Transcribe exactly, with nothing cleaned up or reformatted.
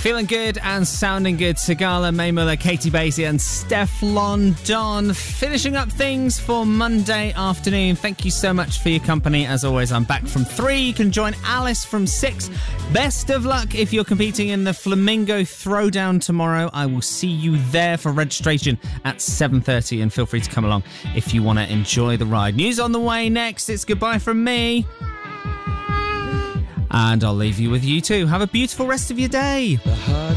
Feeling good and sounding good. Sigala, May Muller, Katie Basie and Stefflon Don finishing up things for Monday afternoon. Thank you so much for your company. As always, I'm back from three. You can join Alice from six. Best of luck if you're competing in the Flamingo Throwdown tomorrow. I will see you there for registration at seven thirty, and feel free to come along if you want to enjoy the ride. News on the way next. It's goodbye from me. And I'll leave you with you too. Have a beautiful rest of your day.